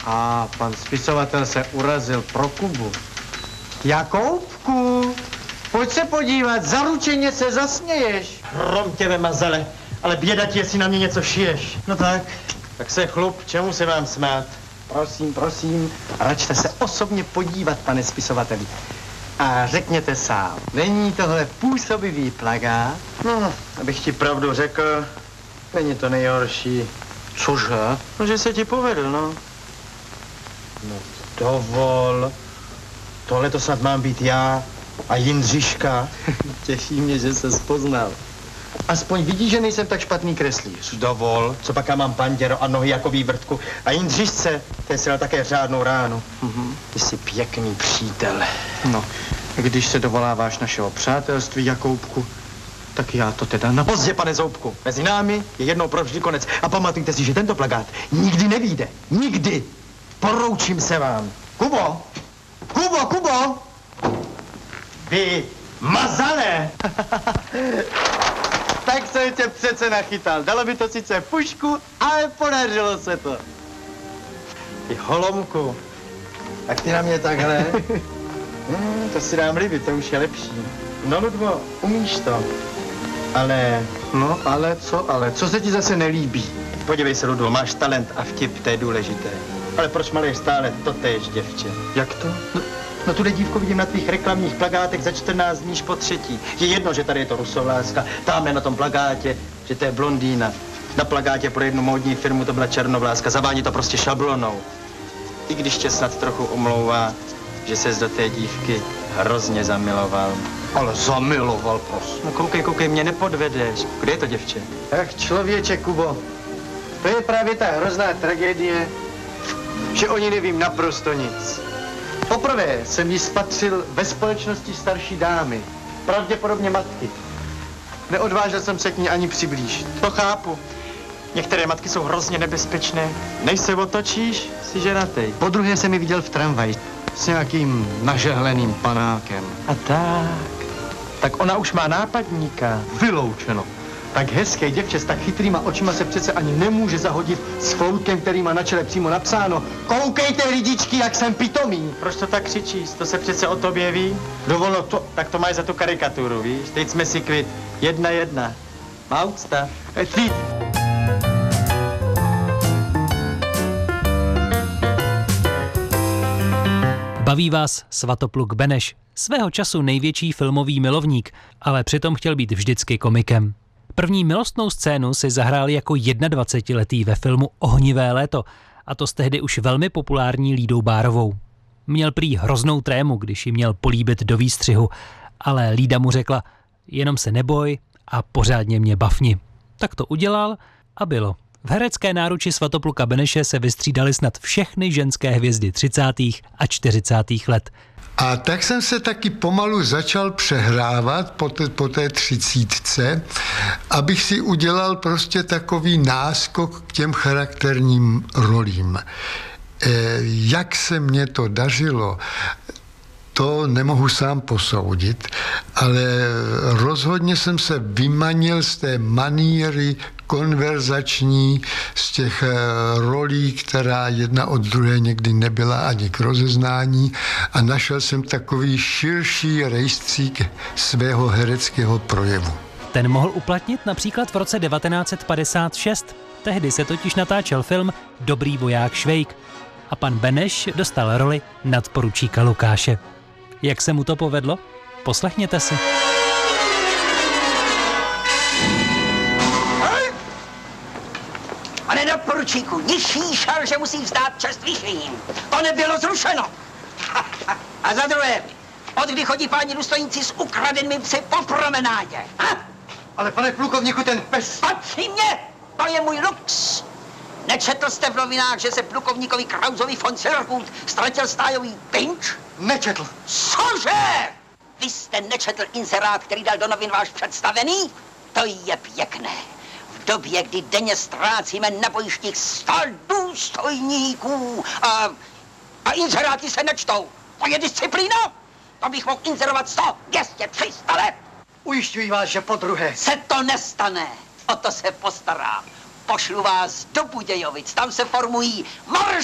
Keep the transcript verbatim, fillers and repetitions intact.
A pan spisovatel se urazil pro Kubu. Jakoubku, pojď se podívat, zaručeně se zasměješ. Hrom tě ve mazale, ale běda ti, jestli na mě něco šiješ. No tak, tak se chlup, čemu se vám smát? Prosím, prosím, račte se osobně podívat, pane spisovateli. A řekněte sám, není tohle působivý plagát? No, abych ti pravdu řekl, není to nejhorší. Cože? No, že se ti povedl, no. No, dovol. Tohle to snad mám být já a Jindřiška. Těší mě, že se poznal. Aspoň vidíš, že nejsem tak špatný kreslíř. Dovol, co pak já mám panděro a nohy jako vývrtku. A Jindřišce, ten si dal také řádnou ránu. Mhm. Ty jsi pěkný přítel. No, když se dovoláváš našeho přátelství, Jakoubku, tak já to teda na... Pozdě, pane Zoubku, mezi námi je jednou provždy konec. A pamatujte si, že tento plakát nikdy nevyjde. Nikdy. Poroučím se vám. Kubo! Kubo, Kubo! Vy mazale! Tak jsem tě přece nachytal. Dalo by to sice pušku, ale podařilo se to. Ty holomku. Tak ty na mě takhle. Hmm, to si dám líbit, to už je lepší. No, Ludvo, umíš to. Ale... No, ale co, ale co se ti zase nelíbí? Podívej se, Ludvo, máš talent a vtip, to je důležité. Ale proč maluješ stále totéž, děvče? Jak to? No, no tuhle dívku vidím na tvých reklamních plakátech za čtrnáct dní po třetí. Je jedno, že tady je to rusovláska, tamhle na tom plakátě, že to je blondýna. Na plakátě pro jednu módní firmu to byla černovláska, zavání to prostě šablonou. I když tě snad trochu omlouvá, že ses do té dívky hrozně zamiloval. Ale zamiloval, prosím. No koukej, koukej, mě nepodvedeš. Kde je to děvče? Ach, člověče, Kubo, to je právě ta hrozná tragédie, že o ní nevím naprosto nic. Poprvé jsem ji spatřil ve společnosti starší dámy, pravděpodobně matky. Neodvážil jsem se k ní ani přiblížit. To chápu. Některé matky jsou hrozně nebezpečné. Než se otočíš, jsi ženatej. Po druhé jsem ji viděl v tramvaji s nějakým nažehleným panákem. A tak. Tak ona už má nápadníka. Vyloučeno. Tak hezké děvče s tak chytrýma očima se přece ani nemůže zahodit s floutkem, který má na čele přímo napsáno: koukejte, lidičky, jak jsem pitomý. Proč to tak křičíš? To se přece o tobě ví. Dovolno to... Tak to máš za tu karikaturu, víš? Teď jsme si kvit. Jedna jedna. Má úcta. E, ty... Baví vás Svatopluk Beneš, svého času největší filmový milovník, ale přitom chtěl být vždycky komikem. První milostnou scénu si zahrál jako jednadvacetiletý ve filmu Ohnivé léto, a to s tehdy už velmi populární Lídou Bárovou. Měl prý hroznou trému, když ji měl políbit do výstřihu, ale Lída mu řekla: jenom se neboj a pořádně mě bafni. Tak to udělal a bylo. V herecké náruči Svatopluka Beneše se vystřídaly snad všechny ženské hvězdy třicátých a čtyřicátých let. A tak jsem se taky pomalu začal přehrávat po té, po té třicítce, abych si udělal prostě takový náskok k těm charakterním rolím. E, jak se mně to dařilo, to nemohu sám posoudit, ale rozhodně jsem se vymanil z té maníry konverzační, z těch rolí, která jedna od druhé někdy nebyla ani k rozeznání, a našel jsem takový širší rejstřík svého hereckého projevu. Ten mohl uplatnit například v roce devatenáct set padesát šest. Tehdy se totiž natáčel film Dobrý voják Švejk a pan Beneš dostal roli nadporučíka Lukáše. Jak se mu to povedlo? Poslechněte si. Pane nadporučíku, nižší šarže musí vzdát čest vyšším. To nebylo zrušeno. A za druhé, od kdy chodí páni důstojníci s ukradenými psy po promenádě? Ha? Ale pane plukovníku, ten pes... Patří mě! To je můj lux. Nečetl jste v novinách, že se plukovníkovi Krausovi von Sillerhut ztratil stájový pinč? Nečetl. Cože? Vy jste nečetl inzerát, který dal do novin váš představený? To je pěkné. V době, kdy denně ztrácíme na bojištích sto důstojníků a, a inzeráty se nečtou. To je disciplína? To bych mohl inzerovat sto, dvě stě, tři sta let. Ujišťuji vás, že po druhé. Se to nestane. O to se postarám. Pošlu vás do Budějovic, tam se formují marš